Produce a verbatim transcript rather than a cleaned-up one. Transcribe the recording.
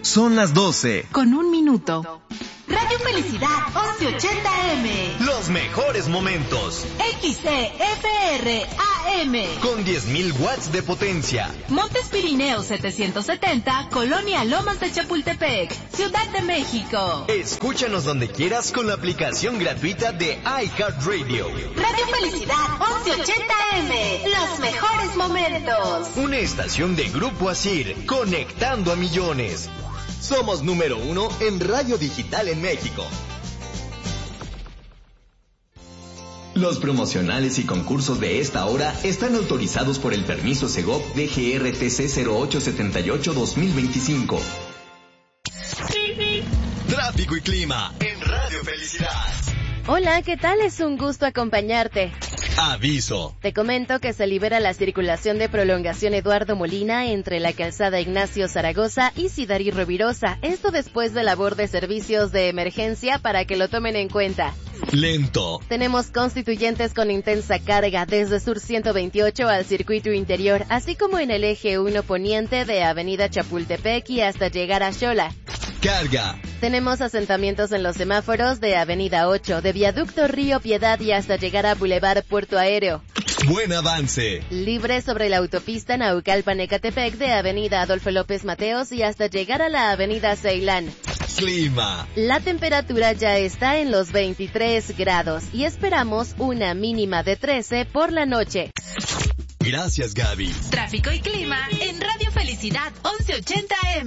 Son las doce. Con un minuto. Radio Felicidad once ochenta eme. Los mejores momentos. X C F R A M. Con diez mil watts de potencia. Montes Pirineos setecientos setenta, Colonia Lomas de Chapultepec, Ciudad de México. Escúchanos donde quieras con la aplicación gratuita de iHeartRadio. Radio Felicidad once ochenta eme. Los mejores momentos. Una estación de Grupo Asir, conectando a millones. Somos número uno en radio digital en México. Los promocionales y concursos de esta hora están autorizados por el permiso Segov D G R T C cero ocho siete ocho dos mil veinticinco. Tráfico y clima en Radio Felicidad. Hola, ¿qué tal? Es un gusto acompañarte. Aviso. Te comento que se libera la circulación de prolongación Eduardo Molina entre la calzada Ignacio Zaragoza y Sidarí Rovirosa. Esto después de labor de servicios de emergencia para que lo tomen en cuenta. Lento. Tenemos constituyentes con intensa carga desde Sur ciento veintiocho al circuito interior, así como en el eje uno poniente de Avenida Chapultepec y hasta llegar a Xola. Carga. Tenemos asentamientos en los semáforos de Avenida ocho, de Viaducto Río Piedad y hasta llegar a Boulevard Puerto Aéreo. Buen avance. Libre sobre la autopista Naucalpan-Ecatepec de Avenida Adolfo López Mateos y hasta llegar a la Avenida Ceilán. Clima. La temperatura ya está en los veintitrés grados y esperamos una mínima de trece por la noche. Gracias, Gaby. Tráfico y clima en Radio Felicidad once ochenta eme.